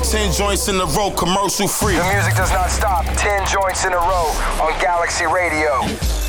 10 joints in a row, commercial free. The music does not stop. 10 joints in a row on Galaxy Radio.